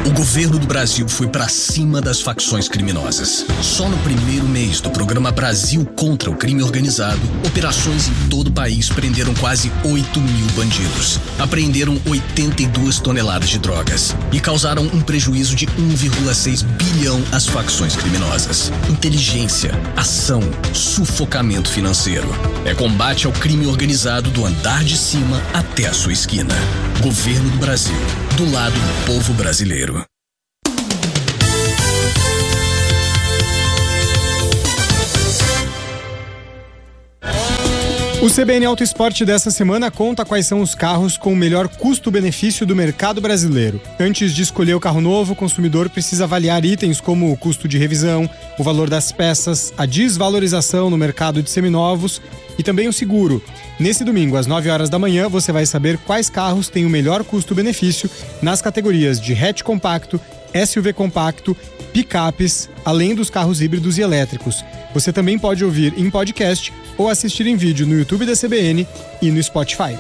O governo do Brasil foi pra cima das facções criminosas. Só no primeiro mês do programa Brasil contra o Crime Organizado, operações em todo o país prenderam quase 8 mil bandidos. Apreenderam 82 toneladas de drogas e causaram um prejuízo de 1,6 bilhão às facções criminosas. Inteligência, ação, sufocamento financeiro. É combate ao crime organizado do andar de cima até a sua esquina. Governo do Brasil, do lado do povo brasileiro. O CBN Auto Esporte dessa semana conta quais são os carros com o melhor custo-benefício do mercado brasileiro. Antes de escolher o carro novo, o consumidor precisa avaliar itens como o custo de revisão, o valor das peças, a desvalorização no mercado de seminovos e também o seguro. Nesse domingo, às 9 horas da manhã, você vai saber quais carros têm o melhor custo-benefício nas categorias de hatch compacto, SUV compacto, picapes, além dos carros híbridos e elétricos. Você também pode ouvir em podcast ou assistir em vídeo no YouTube da CBN e no Spotify.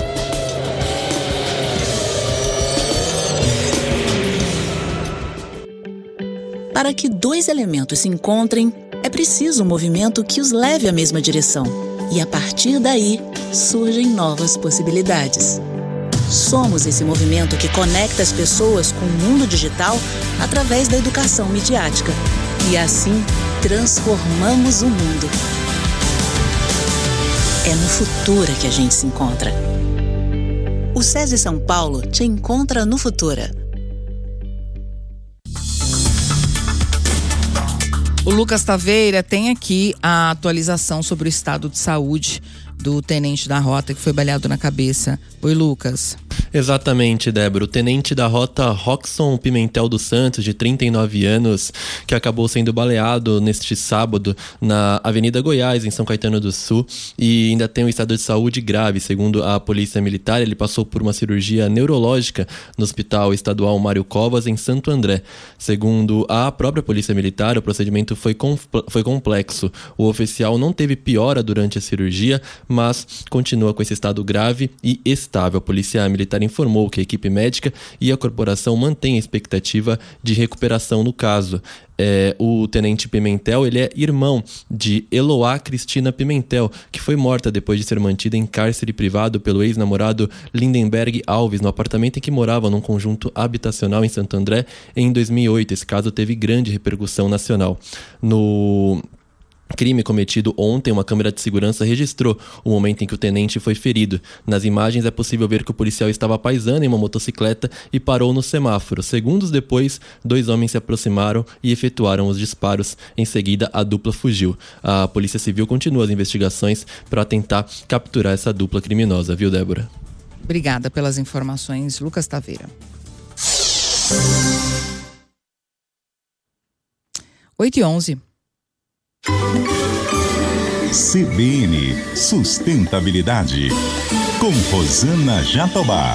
Para que dois elementos se encontrem, é preciso um movimento que os leve à mesma direção. E a partir daí, surgem novas possibilidades. Somos esse movimento que conecta as pessoas com o mundo digital através da educação midiática. E assim, transformamos o mundo. É no Futura que a gente se encontra. O SESI São Paulo te encontra no Futura. O Lucas Taveira tem aqui a atualização sobre o estado de saúde do tenente da rota que foi baleado na cabeça. Oi, Lucas. Exatamente, Débora. O tenente da rota Roxson Pimentel dos Santos, de 39 anos, que acabou sendo baleado neste sábado na Avenida Goiás, em São Caetano do Sul, e ainda tem um estado de saúde grave. Segundo a Polícia Militar, ele passou por uma cirurgia neurológica no Hospital Estadual Mário Covas, em Santo André. Segundo a própria Polícia Militar, o procedimento foi complexo. O oficial não teve piora durante a cirurgia, mas continua com esse estado grave e estável. A Polícia Militar informou que a equipe médica e a corporação mantêm a expectativa de recuperação no caso. O tenente Pimentel, ele é irmão de Eloá Cristina Pimentel, que foi morta depois de ser mantida em cárcere privado pelo ex-namorado Lindenberg Alves, no apartamento em que morava num conjunto habitacional em Santo André em 2008. Esse caso teve grande repercussão nacional. No crime cometido ontem, uma câmera de segurança registrou o momento em que o tenente foi ferido. Nas imagens é possível ver que o policial estava paisando em uma motocicleta e parou no semáforo. Segundos depois, 2 homens se aproximaram e efetuaram os disparos. Em seguida, a dupla fugiu. A Polícia Civil continua as investigações para tentar capturar essa dupla criminosa, viu, Débora? Obrigada pelas informações, Lucas Taveira. 8h11. CBN Sustentabilidade, com Rosana Jatobá.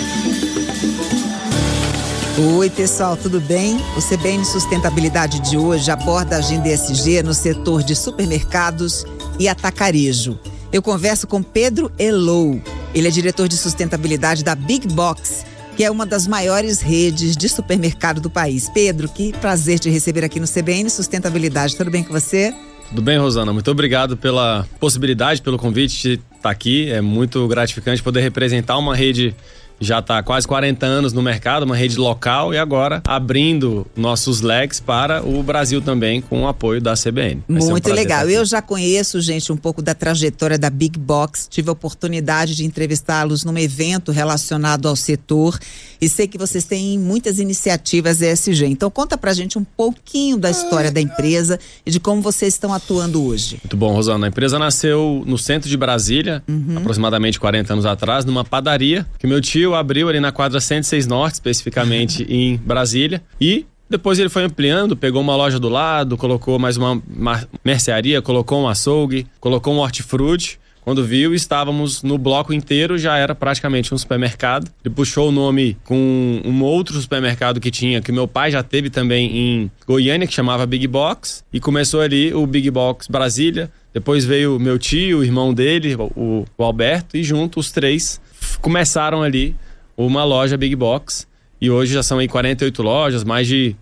Oi, pessoal, tudo bem? O CBN Sustentabilidade de hoje aborda a agenda ESG no setor de supermercados e atacarejo. Eu converso com Pedro Elou. Ele é diretor de sustentabilidade da Big Box, que é uma das maiores redes de supermercado do país. Pedro, que prazer te receber aqui no CBN Sustentabilidade. Tudo bem com você? Tudo bem, Rosana? Muito obrigado pela possibilidade, pelo convite de estar aqui. É muito gratificante poder representar uma rede já está há quase 40 anos no mercado, uma rede local, e agora abrindo nossos leques para o Brasil também, com o apoio da CBN. Muito legal. Eu já conheço, gente, um pouco da trajetória da Big Box. Tive a oportunidade de entrevistá-los num evento relacionado ao setor e sei que vocês têm muitas iniciativas ESG. Então conta pra gente um pouquinho da história da empresa e de como vocês estão atuando hoje. Muito bom, Rosana. A empresa nasceu no centro de Brasília, aproximadamente 40 anos atrás, numa padaria que meu tio abriu ali na quadra 106 Norte, especificamente em Brasília, e depois ele foi ampliando, pegou uma loja do lado, colocou mais uma mercearia, colocou um açougue, colocou um hortifruti. Quando viu, estávamos no bloco inteiro, já era praticamente um supermercado. Ele puxou o nome com um outro supermercado que tinha, que meu pai já teve também em Goiânia, que chamava Big Box, e começou ali o Big Box Brasília. Depois veio meu tio, o irmão dele, o Alberto, e junto os três começaram ali uma loja Big Box. e hoje já são aí 48 lojas, mais de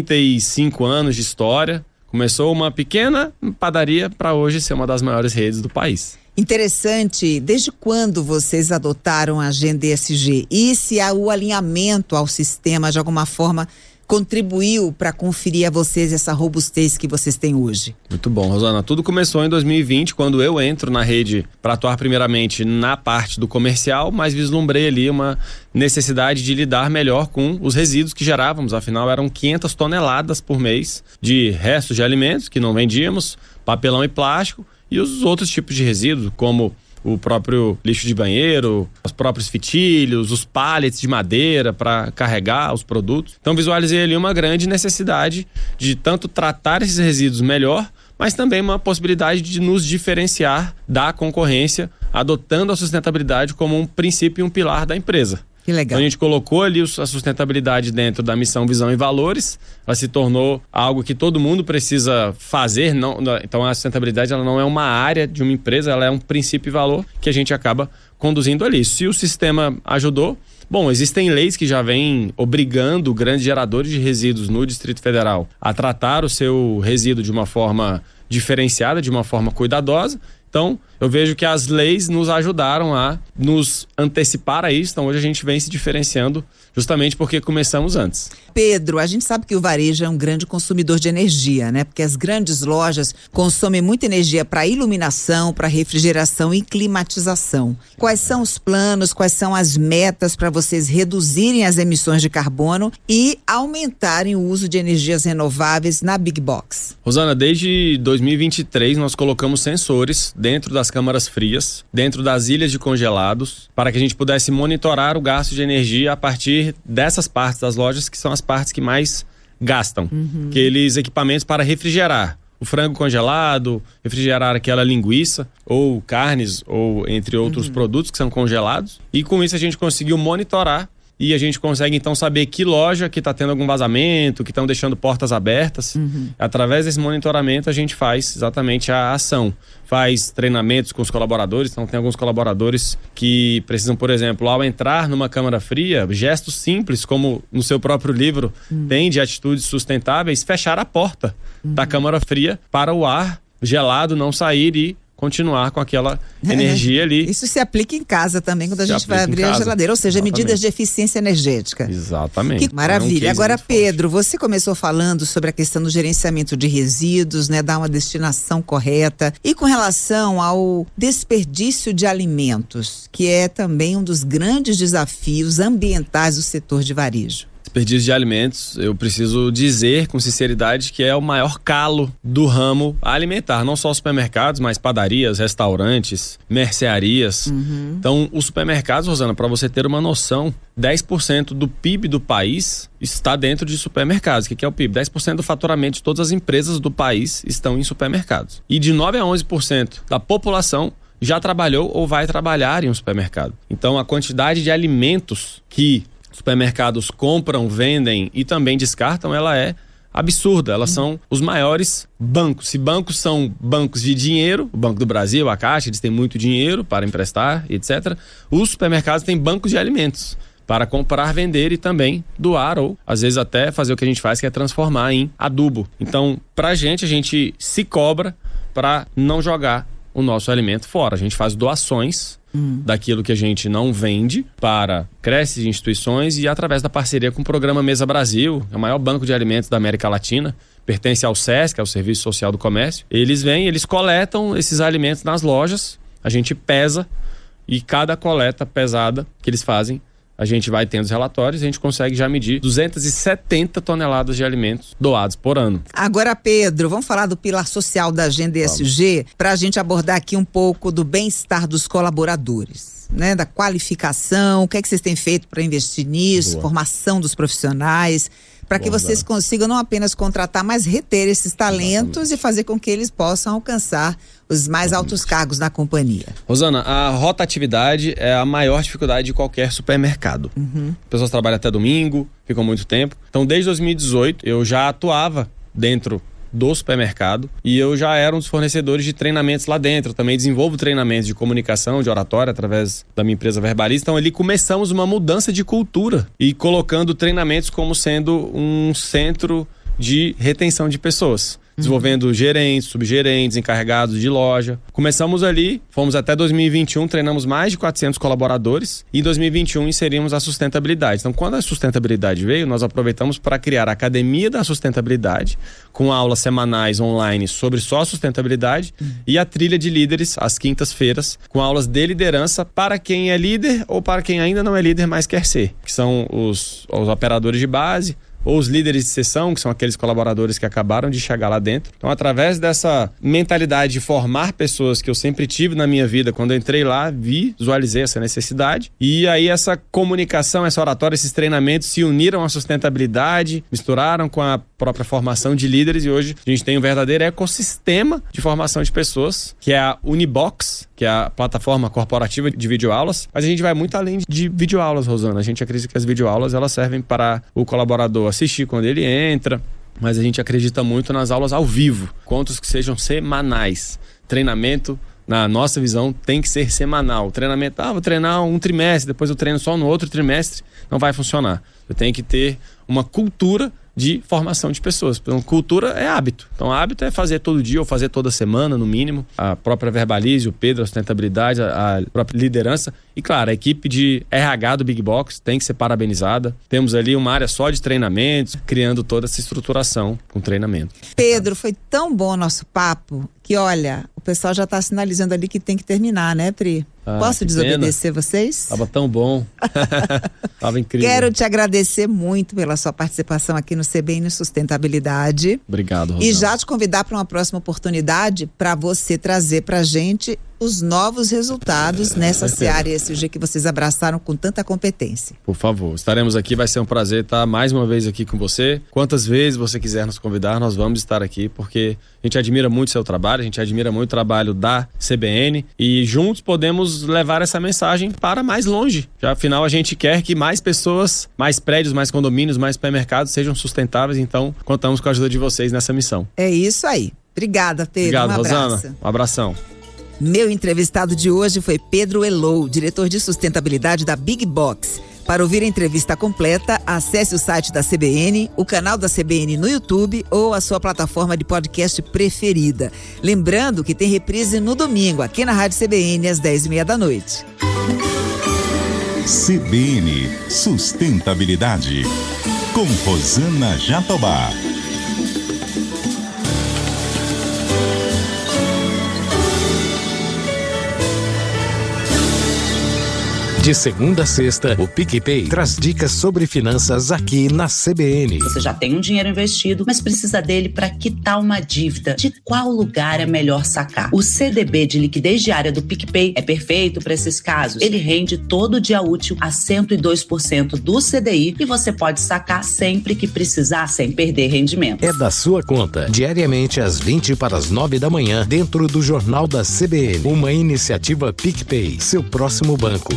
35 anos de história. Começou uma pequena padaria para hoje ser uma das maiores redes do país. Interessante. Desde quando vocês adotaram a agenda ESG? E se o alinhamento ao sistema, de alguma forma, contribuiu para conferir a vocês essa robustez que vocês têm hoje? Muito bom, Rosana. Tudo começou em 2020, quando eu entro na rede para atuar primeiramente na parte do comercial, mas vislumbrei ali uma necessidade de lidar melhor com os resíduos que gerávamos. Afinal, eram 500 toneladas por mês de restos de alimentos que não vendíamos, papelão e plástico, e os outros tipos de resíduos, como o próprio lixo de banheiro, os próprios fitilhos, os pallets de madeira para carregar os produtos. Então visualizei ali uma grande necessidade de tanto tratar esses resíduos melhor, mas também uma possibilidade de nos diferenciar da concorrência, adotando a sustentabilidade como um princípio e um pilar da empresa. Que legal. Então a gente colocou ali a sustentabilidade dentro da missão, visão e valores. Ela se tornou algo que todo mundo precisa fazer. Então a sustentabilidade ela não é uma área de uma empresa, ela é um princípio e valor que a gente acaba conduzindo ali. Se o sistema ajudou, bom, existem leis que já vêm obrigando grandes geradores de resíduos no Distrito Federal a tratar o seu resíduo de uma forma diferenciada, de uma forma cuidadosa. Então, eu vejo que as leis nos ajudaram a nos antecipar a isso. Então, hoje a gente vem se diferenciando justamente porque começamos antes. Pedro, a gente sabe que o varejo é um grande consumidor de energia, né? Porque as grandes lojas consomem muita energia para iluminação, para refrigeração e climatização. Quais são os planos, quais são as metas para vocês reduzirem as emissões de carbono e aumentarem o uso de energias renováveis na Big Box? Rosana, desde 2023 nós colocamos sensores dentro das câmaras frias, dentro das ilhas de congelados, para que a gente pudesse monitorar o gasto de energia a partir dessas partes das lojas, que são as partes que mais gastam. Aqueles equipamentos para refrigerar o frango congelado, refrigerar aquela linguiça, ou carnes, ou entre outros produtos que são congelados. E com isso a gente conseguiu monitorar e a gente consegue então saber que loja que está tendo algum vazamento, que estão deixando portas abertas. Através desse monitoramento a gente faz exatamente a ação. Faz treinamentos com os colaboradores, então tem alguns colaboradores que precisam, por exemplo, ao entrar numa câmara fria, gestos simples, como no seu próprio livro tem de atitudes sustentáveis, fechar a porta da câmara fria para o ar gelado não sair e continuar com aquela energia ali. Isso se aplica em casa também, quando a gente vai abrir a geladeira, ou seja, medidas de eficiência energética. Exatamente. Que maravilha. Agora, Pedro, você começou falando sobre a questão do gerenciamento de resíduos, né, dar uma destinação correta, e com relação ao desperdício de alimentos, que é também um dos grandes desafios ambientais do setor de varejo. Desperdício de alimentos, eu preciso dizer com sinceridade que é o maior calo do ramo alimentar, não só supermercados, mas padarias, restaurantes, mercearias. Então, os supermercados, Rosana, para você ter uma noção, 10% do PIB do país está dentro de supermercados. O que é o PIB? 10% do faturamento de todas as empresas do país estão em supermercados. E de 9 a 11% da população já trabalhou ou vai trabalhar em um supermercado. Então, a quantidade de alimentos que supermercados compram, vendem e também descartam, ela é absurda. Elas são os maiores bancos. Se bancos são bancos de dinheiro, o Banco do Brasil, a Caixa, eles têm muito dinheiro para emprestar, etc. Os supermercados têm bancos de alimentos para comprar, vender e também doar ou, às vezes, até fazer o que a gente faz, que é transformar em adubo. Então, a gente se cobra para não jogar o nosso alimento fora. A gente faz doações daquilo que a gente não vende para creches e instituições e através da parceria com o programa Mesa Brasil, é o maior banco de alimentos da América Latina, pertence ao SESC, ao Serviço Social do Comércio. Eles vêm, eles coletam esses alimentos nas lojas, a gente pesa e cada coleta pesada que eles fazem, a gente vai tendo os relatórios e a gente consegue já medir 270 toneladas de alimentos doados por ano. Agora, Pedro, vamos falar do pilar social da Agenda ESG, para a gente abordar aqui um pouco do bem-estar dos colaboradores, né? Da qualificação, o que é que vocês têm feito para investir nisso, formação dos profissionais, para que vocês consigam não apenas contratar, mas reter esses talentos e fazer com que eles possam alcançar os mais altos cargos na companhia. Rosana, a rotatividade é a maior dificuldade de qualquer supermercado. Pessoas trabalham até domingo, ficam muito tempo. Então, desde 2018, eu já atuava dentro do supermercado e eu já era um dos fornecedores de treinamentos lá dentro. Eu também desenvolvo treinamentos de comunicação, de oratória através da minha empresa Verbalista. Então ali começamos uma mudança de cultura e colocando treinamentos como sendo um centro de retenção de pessoas. Desenvolvendo gerentes, subgerentes, encarregados de loja. Começamos ali, fomos até 2021, treinamos mais de 400 colaboradores e em 2021 inserimos a sustentabilidade. Então, quando a sustentabilidade veio, nós aproveitamos para criar a Academia da Sustentabilidade, com aulas semanais online sobre só sustentabilidade e a trilha de líderes, às quintas-feiras, com aulas de liderança para quem é líder ou para quem ainda não é líder, mas quer ser, que são os operadores de base, ou os líderes de seção, que são aqueles colaboradores que acabaram de chegar lá dentro. Então, através dessa mentalidade de formar pessoas que eu sempre tive na minha vida, quando eu entrei lá, visualizei essa necessidade. E aí essa comunicação, essa oratória, esses treinamentos se uniram à sustentabilidade, misturaram com a própria formação de líderes e hoje a gente tem um verdadeiro ecossistema de formação de pessoas, que é a Unibox, que é a plataforma corporativa de videoaulas. Mas a gente vai muito além de videoaulas, Rosana. A gente acredita que as videoaulas elas servem para o colaborador assistir quando ele entra, mas a gente acredita muito nas aulas ao vivo, contos que sejam semanais. Treinamento, na nossa visão, tem que ser semanal. O treinamento, vou treinar um trimestre, depois eu treino só no outro trimestre, não vai funcionar. Eu tenho que ter uma cultura de formação de pessoas. Então, cultura é hábito. Então, hábito é fazer todo dia ou fazer toda semana, no mínimo. A própria Verbalize, o Pedro, a sustentabilidade, a própria liderança. E, claro, a equipe de RH do Big Box tem que ser parabenizada. Temos ali uma área só de treinamentos, criando toda essa estruturação com treinamento. Pedro, foi tão bom o nosso papo que, olha, o pessoal já está sinalizando ali que tem que terminar, né, Pri? Posso desobedecer vocês? Tava tão bom. Tava incrível. Quero te agradecer muito pela sua participação aqui no CBN Sustentabilidade. Obrigado, Rosana. E já te convidar para uma próxima oportunidade para você trazer para a gente os novos resultados nessa seara ESG que vocês abraçaram com tanta competência. Por favor, estaremos aqui, vai ser um prazer estar mais uma vez aqui com você. Quantas vezes você quiser nos convidar, nós vamos estar aqui, porque a gente admira muito o seu trabalho, a gente admira muito o trabalho da CBN e juntos podemos levar essa mensagem para mais longe. Já afinal a gente quer que mais pessoas, mais prédios, mais condomínios, mais supermercados sejam sustentáveis, então contamos com a ajuda de vocês nessa missão. É isso aí. Obrigada, Pedro. Obrigado, um abraço. Rosana. Um abração. Meu entrevistado de hoje foi Pedro Elou, diretor de sustentabilidade da Big Box. Para ouvir a entrevista completa, acesse o site da CBN, o canal da CBN no YouTube ou a sua plataforma de podcast preferida. Lembrando que tem reprise no domingo, aqui na Rádio CBN, às 10h30 da noite. CBN Sustentabilidade, com Rosana Jatobá. De segunda a sexta, o PicPay traz dicas sobre finanças aqui na CBN. Você já tem um dinheiro investido, mas precisa dele para quitar uma dívida. De qual lugar é melhor sacar? O CDB de liquidez diária do PicPay é perfeito para esses casos. Ele rende todo dia útil a 102% do CDI e você pode sacar sempre que precisar, sem perder rendimento. É da sua conta, diariamente às 20 para as 9 da manhã, dentro do Jornal da CBN. Uma iniciativa PicPay, seu próximo banco.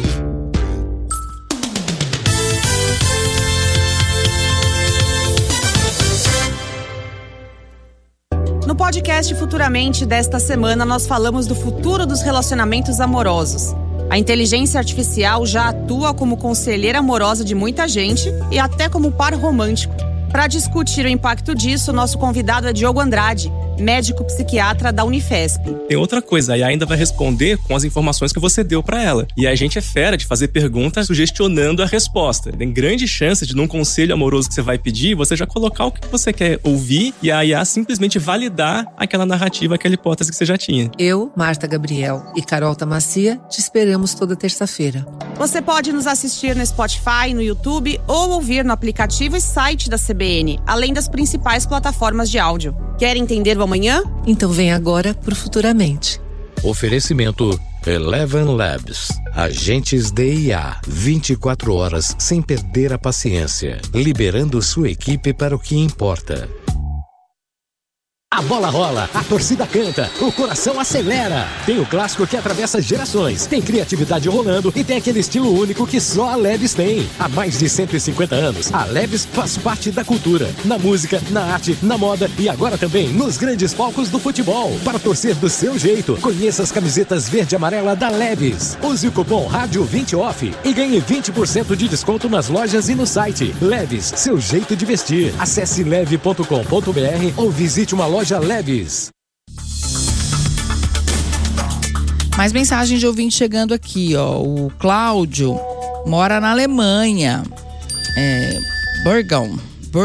No podcast Futuramente desta semana, nós falamos do futuro dos relacionamentos amorosos. A inteligência artificial já atua como conselheira amorosa de muita gente e até como par romântico. Para discutir o impacto disso, nosso convidado é Diogo Andrade, médico psiquiatra da Unifesp. Tem outra coisa, a IA ainda vai responder com as informações que você deu pra ela. E a gente é fera de fazer perguntas sugestionando a resposta. Tem grande chance de num conselho amoroso que você vai pedir, você já colocar o que você quer ouvir e a IA simplesmente validar aquela narrativa, aquela hipótese que você já tinha. Eu, Marta Gabriel e Carol Tamacia te esperamos toda terça-feira. Você pode nos assistir no Spotify, no YouTube ou ouvir no aplicativo e site da CBN, além das principais plataformas de áudio. Quer entender o amanhã? Então vem agora pro Futuramente. Oferecimento Eleven Labs. Agentes de IA. 24 horas sem perder a paciência. Liberando sua equipe para o que importa. A bola rola, a torcida canta, o coração acelera. Tem o clássico que atravessa gerações, tem criatividade rolando e tem aquele estilo único que só a Leves tem. Há mais de 150 anos, a Leves faz parte da cultura, na música, na arte, na moda e agora também nos grandes palcos do futebol. Para torcer do seu jeito, conheça as camisetas verde e amarela da Leves. Use o cupom RÁDIO20OFF e ganhe 20% de desconto nas lojas e no site. Leves, seu jeito de vestir. Acesse leve.com.br ou visite uma loja Leves. Mais mensagem de ouvinte chegando aqui, ó. O Cláudio mora na Alemanha. Burgau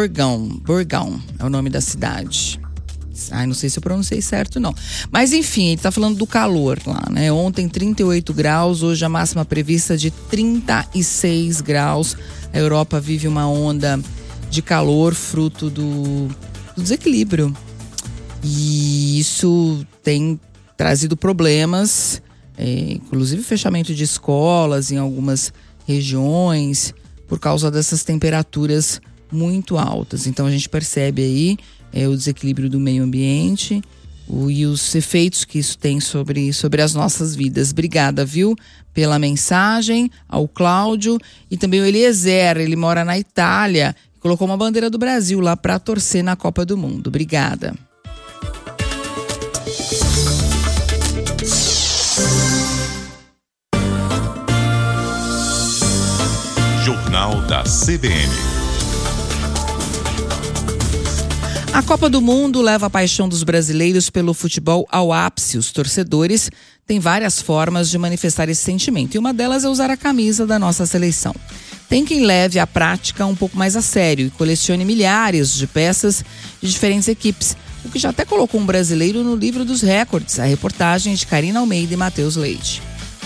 é o nome da cidade. Ai, não sei se eu pronunciei certo, não. Mas enfim, ele tá falando do calor lá, né? Ontem 38 graus, hoje a máxima prevista de 36 graus. A Europa vive uma onda de calor fruto do desequilíbrio. E isso tem trazido problemas, inclusive fechamento de escolas em algumas regiões por causa dessas temperaturas muito altas. Então a gente percebe aí o desequilíbrio do meio ambiente e os efeitos que isso tem sobre as nossas vidas. Obrigada, viu, pela mensagem ao Cláudio e também o Eliezer, ele mora na Itália, colocou uma bandeira do Brasil lá para torcer na Copa do Mundo. Obrigada. Jornal da CBN. A Copa do Mundo leva a paixão dos brasileiros pelo futebol ao ápice. Os torcedores têm várias formas de manifestar esse sentimento e uma delas é usar a camisa da nossa seleção. Tem quem leve a prática um pouco mais a sério e colecione milhares de peças de diferentes equipes, o que já até colocou um brasileiro no livro dos recordes. A reportagem é de Karina Almeida e Matheus Leite.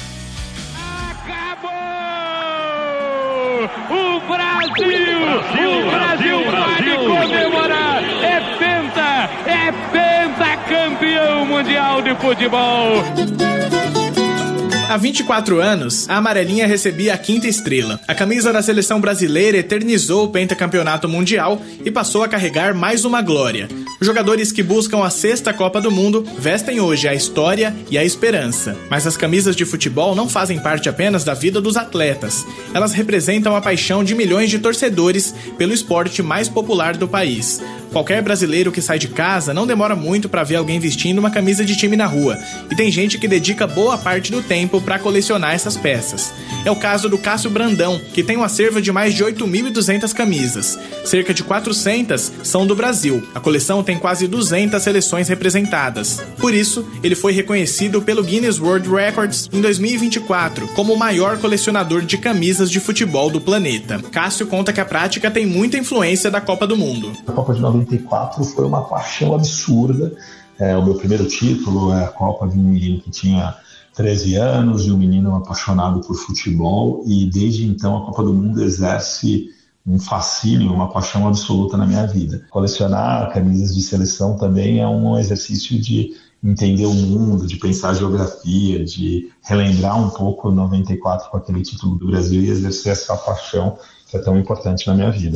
O Brasil pode comemorar, é pentacampeão mundial de futebol. Há 24 anos, a amarelinha recebia a 5ª estrela. A camisa da seleção brasileira eternizou o pentacampeonato mundial e passou a carregar mais uma glória. Os jogadores que buscam a 6ª Copa do Mundo vestem hoje a história e a esperança. Mas as camisas de futebol não fazem parte apenas da vida dos atletas. Elas representam a paixão de milhões de torcedores pelo esporte mais popular do país. Qualquer brasileiro que sai de casa não demora muito para ver alguém vestindo uma camisa de time na rua. E tem gente que dedica boa parte do tempo para colecionar essas peças. É o caso do Cássio Brandão, que tem um acervo de mais de 8.200 camisas. Cerca de 400 são do Brasil. A coleção tem quase 200 seleções representadas. Por isso, ele foi reconhecido pelo Guinness World Records em 2024 como o maior colecionador de camisas de futebol do planeta. Cássio conta que a prática tem muita influência da Copa do Mundo. A Copa de 94 foi uma paixão absurda. O meu primeiro título é a Copa de um menino que tinha 13 anos, de um menino apaixonado por futebol, e desde então a Copa do Mundo exerce um fascínio, uma paixão absoluta na minha vida. Colecionar camisas de seleção também é um exercício de entender o mundo, de pensar a geografia, de relembrar um pouco 94 com aquele título do Brasil e exercer essa paixão que é tão importante na minha vida.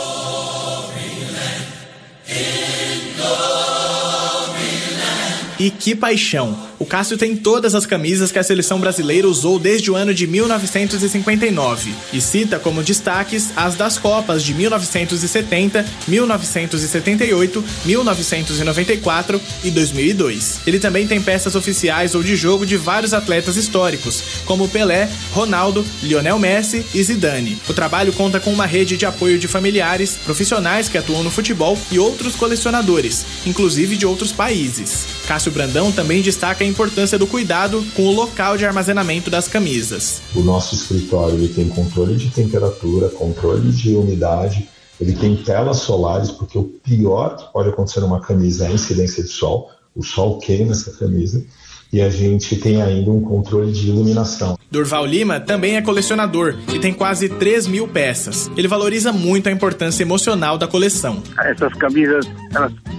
E que paixão! O Cássio tem todas as camisas que a seleção brasileira usou desde o ano de 1959 e cita como destaques as das Copas de 1970, 1978, 1994 e 2002. Ele também tem peças oficiais ou de jogo de vários atletas históricos, como Pelé, Ronaldo, Lionel Messi e Zidane. O trabalho conta com uma rede de apoio de familiares, profissionais que atuam no futebol e outros colecionadores, inclusive de outros países. Cássio Brandão também destaca a importância do cuidado com o local de armazenamento das camisas. O nosso escritório ele tem controle de temperatura, controle de umidade, ele tem telas solares, porque o pior que pode acontecer numa camisa é a incidência de sol. O sol queima essa camisa. E a gente tem ainda um controle de iluminação. Durval Lima também é colecionador e tem quase 3.000 peças. Ele valoriza muito a importância emocional da coleção. Essas camisas, elas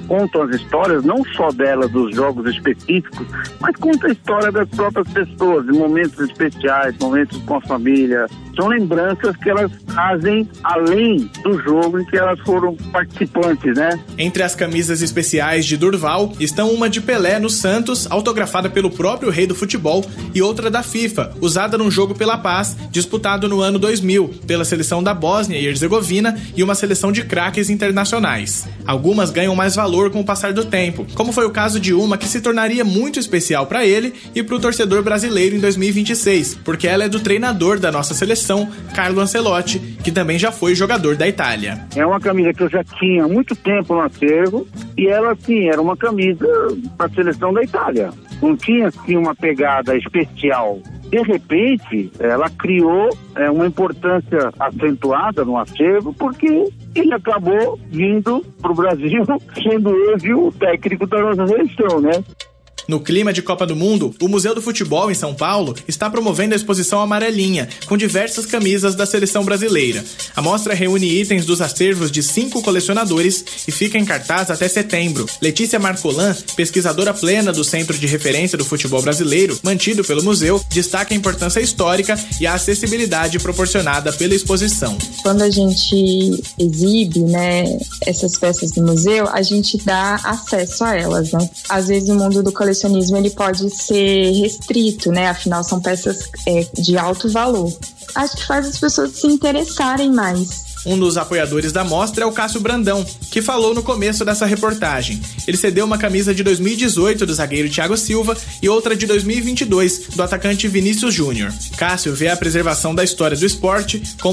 contam as histórias, não só delas, dos jogos específicos, mas conta a história das próprias pessoas, de momentos especiais, momentos com a família. São lembranças que elas trazem além do jogo em que elas foram participantes, né? Entre as camisas especiais de Durval estão uma de Pelé no Santos, autografada pelo próprio rei do futebol, e outra da FIFA, usada num jogo pela paz, disputado no ano 2000, pela seleção da Bósnia e Herzegovina e uma seleção de craques internacionais. Algumas ganham mais valor com o passar do tempo, como foi o caso de uma que se tornaria muito especial para ele e para o torcedor brasileiro em 2026, porque ela é do treinador da nossa seleção, Carlo Ancelotti, que também já foi jogador da Itália. É uma camisa que eu já tinha há muito tempo no acervo e ela, assim, era uma camisa para a seleção da Itália. Não tinha, assim, uma pegada especial. De repente, ela criou uma importância acentuada no acervo, porque ele acabou vindo para o Brasil, sendo hoje o técnico da nossa seleção, né? No clima de Copa do Mundo, o Museu do Futebol, em São Paulo, está promovendo a exposição Amarelinha, com diversas camisas da seleção brasileira. A mostra reúne itens dos acervos de 5 colecionadores e fica em cartaz até setembro. Letícia Marcolan, pesquisadora plena do Centro de Referência do Futebol Brasileiro, mantido pelo museu, destaca a importância histórica e a acessibilidade proporcionada pela exposição. Quando a gente exibe, né, essas peças no museu, a gente dá acesso a elas, né? Às vezes o mundo do colecionismo ele pode ser restrito, né? Afinal, são peças de alto valor. Acho que faz as pessoas se interessarem mais. Um dos apoiadores da mostra é o Cássio Brandão, que falou no começo dessa reportagem. Ele cedeu uma camisa de 2018 do zagueiro Thiago Silva e outra de 2022 do atacante Vinícius Júnior. Cássio vê a preservação da história do esporte como